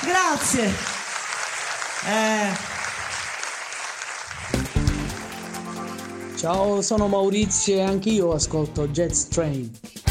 Grazie. Ciao, sono Maurizio e anch'io ascolto Jet Train.